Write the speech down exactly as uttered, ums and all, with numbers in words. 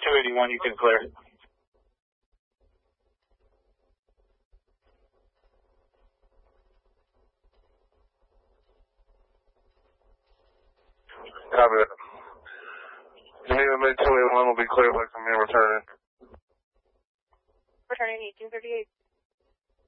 two eighty-one, you can clear. Copy that. Geneva Mid two eighty-one will be clear by come here returning. Returning eighteen thirty-eight.